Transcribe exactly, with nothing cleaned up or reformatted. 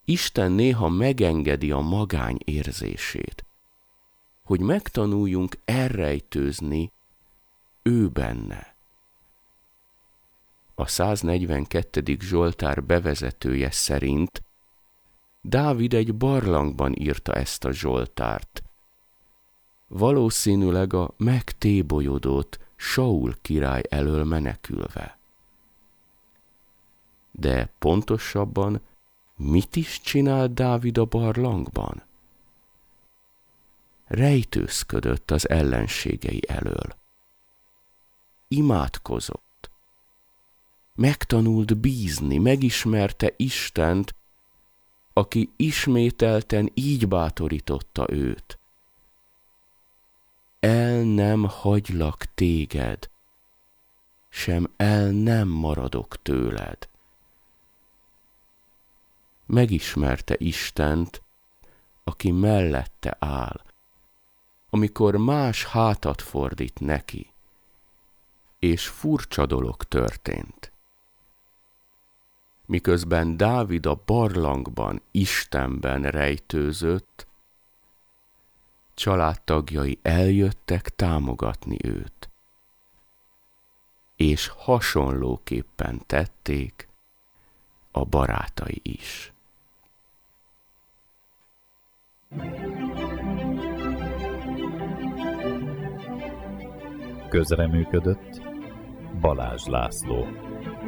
Isten néha megengedi a magány érzését, hogy megtanuljunk elrejtőzni ő benne. A száznegyvenkettedik Zsoltár bevezetője szerint Dávid egy barlangban írta ezt a Zsoltárt, valószínűleg a megtébolyodott Saul király elől menekülve. De pontosabban mit is csinál Dávid a barlangban? Rejtőzködött az ellenségei elől. Imádkozott. Megtanult bízni, megismerte Istent, aki ismételten így bátorította őt. El nem hagylak téged, sem el nem maradok tőled. Megismerte Istent, aki mellette áll, amikor más hátat fordít neki, és furcsa dolog történt. Miközben Dávid a barlangban Istenben rejtőzött, családtagjai eljöttek támogatni őt, és hasonlóképpen tették a barátai is. Közreműködött Balázs László.